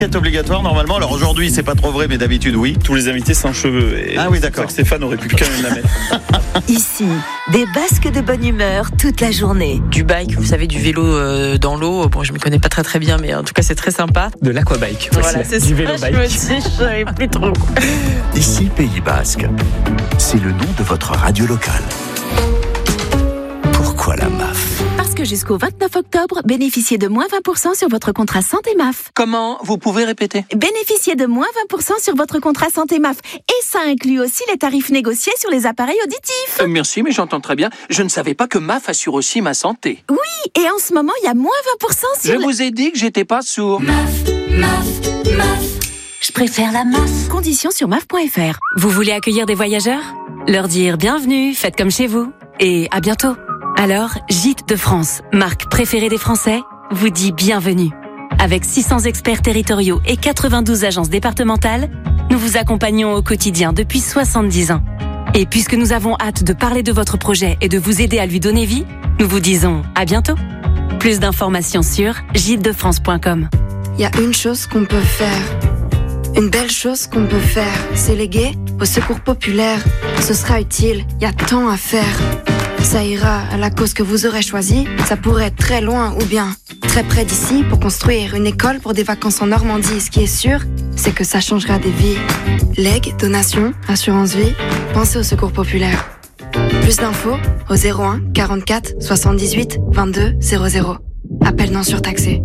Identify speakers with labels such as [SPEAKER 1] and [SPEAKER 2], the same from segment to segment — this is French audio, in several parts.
[SPEAKER 1] C'est obligatoire normalement. Alors aujourd'hui, c'est pas trop vrai, mais d'habitude, oui.
[SPEAKER 2] Tous les invités sans cheveux. Et
[SPEAKER 1] oui, d'accord.
[SPEAKER 2] C'est pour ça que Stéphane aurait pu quand même la mettre.
[SPEAKER 3] Ici, des basques de bonne humeur toute la journée.
[SPEAKER 4] Du bike, vous savez, du vélo dans l'eau. Bon, je me connais pas très bien, mais en tout cas, c'est très sympa.
[SPEAKER 5] De l'aquabike.
[SPEAKER 4] Voilà, c'est
[SPEAKER 5] du
[SPEAKER 4] ça.
[SPEAKER 5] vélo bike.
[SPEAKER 4] Je me dis, je savais plus trop.
[SPEAKER 6] Ici, Pays Basque. C'est le nom de votre radio locale. Pourquoi la MAF ?
[SPEAKER 7] Parce que jusqu'au 29 octobre, bénéficiez de moins 20% sur votre contrat santé MAF.
[SPEAKER 8] Comment ? Vous pouvez répéter ?
[SPEAKER 7] Bénéficiez de moins 20% sur votre contrat santé MAF. Et ça inclut aussi les tarifs négociés sur les appareils auditifs.
[SPEAKER 8] Merci, mais j'entends très bien. Je ne savais pas que MAF assure aussi ma santé.
[SPEAKER 7] Oui, et en ce moment, il y a moins 20% sur...
[SPEAKER 8] Je vous ai dit que j'étais pas sourd.
[SPEAKER 9] MAF. Je préfère la MAF.
[SPEAKER 7] Conditions sur MAF.fr.
[SPEAKER 10] Vous voulez accueillir des voyageurs ? Leur dire bienvenue, faites comme chez vous. Et à bientôt. Alors, Gîtes de France, marque préférée des Français, vous dit bienvenue. Avec 600 experts territoriaux et 92 agences départementales, nous vous accompagnons au quotidien depuis 70 ans. Et puisque nous avons hâte de parler de votre projet et de vous aider à lui donner vie, nous vous disons à bientôt. Plus d'informations sur gîtesdefrance.com.
[SPEAKER 11] Il y a une chose qu'on peut faire. Une belle chose qu'on peut faire, c'est léguer au secours populaire. Ce sera utile, il y a tant à faire. Ça ira à la cause que vous aurez choisie. Ça pourrait être très loin ou bien très près d'ici pour construire une école pour des vacances en Normandie. Ce qui est sûr, c'est que ça changera des vies. Legs, donations, assurance vie, pensez au secours populaire. Plus d'infos au 01 44 78 22 00. Appel non surtaxé.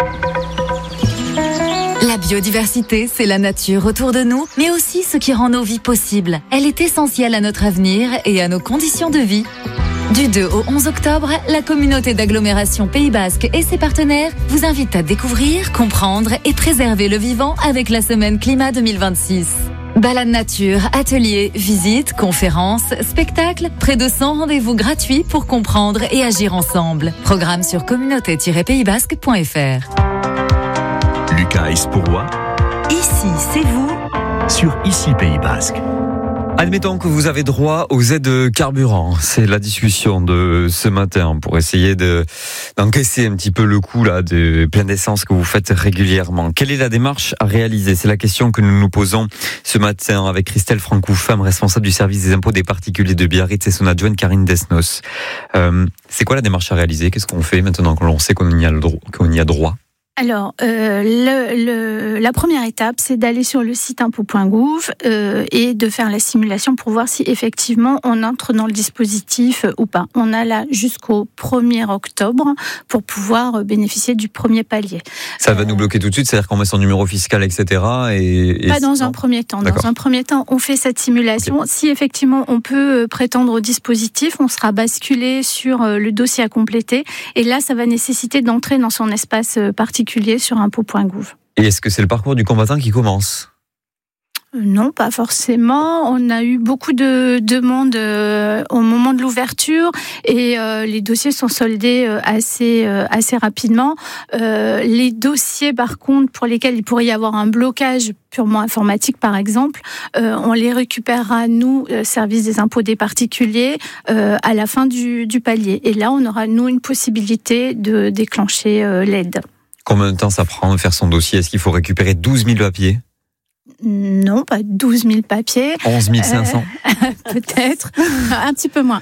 [SPEAKER 12] La biodiversité, c'est la nature autour de nous, mais aussi ce qui rend nos vies possibles. Elle est essentielle à notre avenir et à nos conditions de vie. Du 2 au 11 octobre, la communauté d'agglomération Pays Basque et ses partenaires vous invitent à découvrir, comprendre et préserver le vivant avec la semaine Climat 2026. Balade nature, ateliers, visites, conférences, spectacles, près de 100 rendez-vous gratuits pour comprendre et agir ensemble. Programme sur communauté-paysbasque.fr.
[SPEAKER 6] Lucas Espourois.
[SPEAKER 3] Ici, c'est vous.
[SPEAKER 6] Sur Ici, Pays Basque.
[SPEAKER 13] Admettons que vous avez droit aux aides carburant. C'est la discussion de ce matin pour essayer d'encaisser un petit peu le coût là, de plein d'essence que vous faites régulièrement. Quelle est la démarche à réaliser ? C'est la question que nous nous posons ce matin avec Christelle Francou, femme responsable du service des impôts des particuliers de Biarritz et son adjointe Karine Desnos. C'est quoi la démarche à réaliser ? Qu'est-ce qu'on fait maintenant que l'on sait qu'on y a droit ?
[SPEAKER 14] Alors, la première étape, c'est d'aller sur le site impôts.gouv et de faire la simulation pour voir si effectivement on entre dans le dispositif ou pas. On a là jusqu'au 1er octobre pour pouvoir bénéficier du premier palier.
[SPEAKER 13] Ça va nous bloquer tout de suite, c'est-à-dire qu'on met son numéro fiscal, etc.
[SPEAKER 14] Pas dans un premier temps.
[SPEAKER 13] D'accord.
[SPEAKER 14] Dans un premier temps, on fait cette simulation. Okay. Si effectivement on peut prétendre au dispositif, on sera basculé sur le dossier à compléter. Et là, ça va nécessiter d'entrer dans son espace particulier sur impôts.gouv.
[SPEAKER 13] Et est-ce que c'est le parcours du combattant qui commence ?
[SPEAKER 14] Non, pas forcément. On a eu beaucoup de demandes au moment de l'ouverture et les dossiers sont soldés assez rapidement. Les dossiers, par contre, pour lesquels il pourrait y avoir un blocage purement informatique, par exemple, on les récupérera, nous, service des impôts des particuliers, à la fin du palier. Et là, on aura, nous, une possibilité de déclencher l'aide.
[SPEAKER 13] Combien de temps ça prend de faire son dossier ? Est-ce qu'il faut récupérer 12 000 papiers ?
[SPEAKER 14] Non, pas 12 000 papiers.
[SPEAKER 13] 11 500
[SPEAKER 14] peut-être. Un petit peu moins.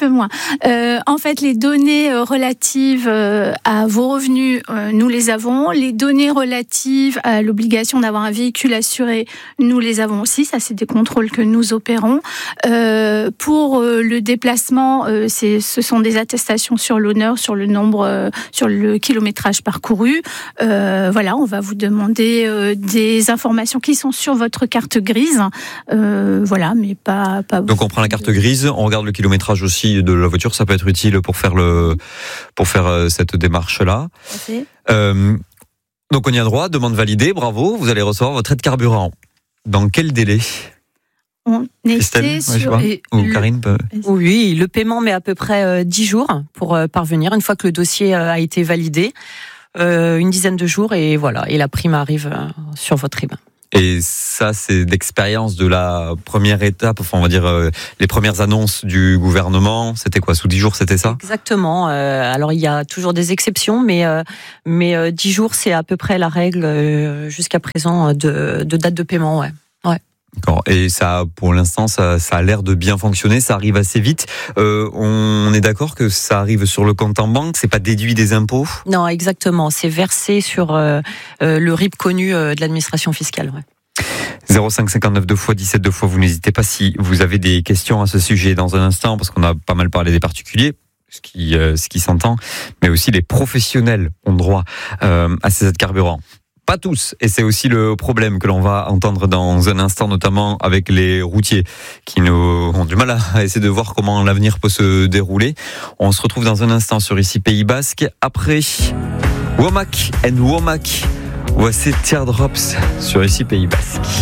[SPEAKER 14] En fait, les données relatives à vos revenus, nous les avons. Les données relatives à l'obligation d'avoir un véhicule assuré, nous les avons aussi. Ça, c'est des contrôles que nous opérons. Pour le déplacement, ce sont des attestations sur l'honneur, sur le nombre, sur le kilométrage parcouru. Voilà, on va vous demander des informations qui sont sur votre carte grise, voilà, mais pas.
[SPEAKER 13] Donc on prend la carte grise, on regarde le kilométrage aussi de la voiture, ça peut être utile pour faire cette démarche-là. Donc on y a droit, demande validée, bravo, vous allez recevoir votre aide carburant. Dans quel délai ?
[SPEAKER 14] On était sur...
[SPEAKER 13] Ou Karine peut...
[SPEAKER 4] Oui, le paiement met à peu près 10 jours pour parvenir, une fois que le dossier a été validé, une dizaine de jours et voilà, et la prime arrive sur votre IBAN.
[SPEAKER 13] Et ça, c'est d'expérience de la première étape, enfin on va dire les premières annonces du gouvernement. C'était quoi, sous 10 jours, c'était ça ?
[SPEAKER 5] Exactement. Alors il y a toujours des exceptions, mais 10 jours, c'est à peu près la règle jusqu'à présent de date de paiement. Ouais.
[SPEAKER 13] D'accord. Et ça, pour l'instant, ça a l'air de bien fonctionner. Ça arrive assez vite. On est d'accord que ça arrive sur le compte en banque. C'est pas déduit des impôts ?
[SPEAKER 5] Non, exactement. C'est versé sur le RIB connu de l'administration fiscale. Ouais.
[SPEAKER 13] 05 59 2 x 17 2 x. Vous n'hésitez pas si vous avez des questions à ce sujet dans un instant, parce qu'on a pas mal parlé des particuliers, ce qui s'entend, mais aussi les professionnels ont droit à ces aides carburant. Pas tous, et c'est aussi le problème que l'on va entendre dans un instant, notamment avec les routiers qui nous ont du mal à essayer de voir comment l'avenir peut se dérouler. On se retrouve dans un instant sur ici Pays Basque. Après Womack and Womack, voici Teardrops sur ici Pays Basque.